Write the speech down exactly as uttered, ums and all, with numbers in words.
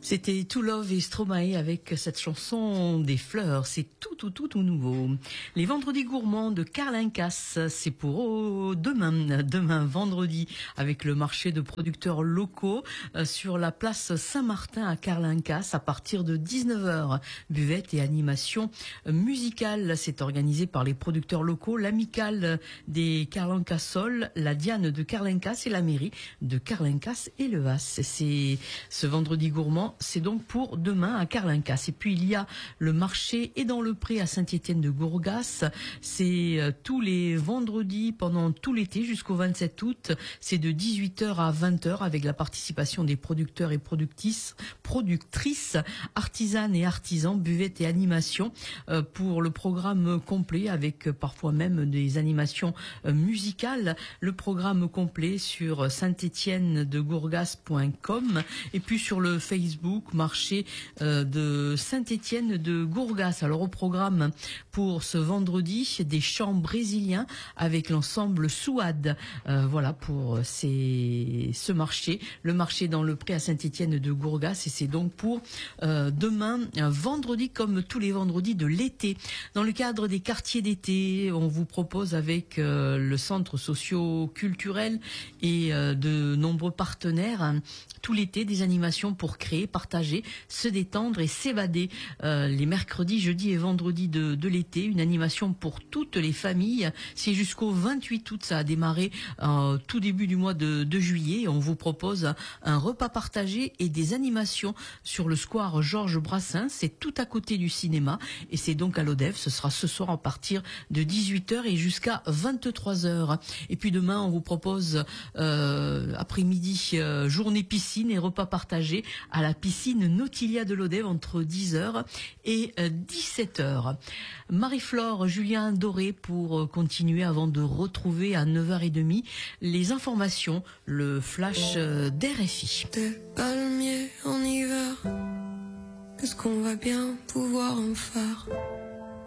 C'était To Love et Stromae avec cette chanson des fleurs. C'est tout, tout, tout, tout nouveau. Les vendredis gourmands de Carlincasse, c'est pour oh, demain, demain vendredi, avec le marché de producteurs locaux euh, sur la place Saint-Martin à Carlincasse à partir de dix-neuf heures. Buvette et animation musicale. C'est organisé par les producteurs locaux, l'amicale des Carlincassols, la Diane de Carlincasse et la mairie de Carlincasse et le Has. C'est ce vendredi gourmand. C'est donc pour demain à Carlincasse. Et puis il y a le marché et dans le pré à Saint-Étienne de Gourgas. C'est euh, tous les vendredis pendant tout l'été jusqu'au vingt-sept août. C'est de dix-huit heures à vingt heures avec la participation des producteurs et productrices, productrices, artisanes et artisans, buvettes et animations euh, pour le programme complet avec euh, parfois même des animations euh, musicales. Le programme complet sur saint étienne de gourgas point com et puis sur le Facebook marché euh, de Saint-Étienne de Gourgas. Alors au programme pour ce vendredi, des chants brésiliens avec l'ensemble Souad. Euh, voilà pour ces, ce marché, le marché dans le pré à Saint-Étienne de Gourgas et c'est donc pour euh, demain, un vendredi comme tous les vendredis de l'été. Dans le cadre des quartiers d'été, on vous propose avec euh, le centre socio-culturel et euh, de nombreux partenaires hein, tout l'été des animations pour créer, partager, se détendre et s'évader. Euh, les mercredis, jeudis et vendredis de, de l'été, une animation pour toutes les familles. C'est jusqu'au vingt-huit août, ça a démarré euh, tout début du mois de, de juillet. On vous propose un, un repas partagé et des animations sur le square Georges Brassens. C'est tout à côté du cinéma et c'est donc à l'Odève. Ce sera ce soir à partir de dix-huit heures et jusqu'à vingt-trois heures. Et puis demain, on vous propose euh, après-midi euh, journée piscine et repas partagés à la piscine Nautilia de l'Odève entre dix heures et dix-sept heures. Marie-Flore, Julien Doré pour continuer avant de retrouver à neuf heures trente les informations, le flash d'R F I. Des palmiers en hiver, est-ce qu'on va bien pouvoir en faire?